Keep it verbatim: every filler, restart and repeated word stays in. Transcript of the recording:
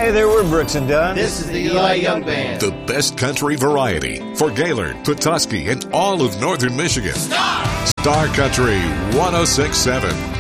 Hey there, we're Brooks and Dunn. This is the Eli Young Band. The best country variety for Gaylord, Petoskey, and all of northern Michigan. Star! Star Country one oh six point seven.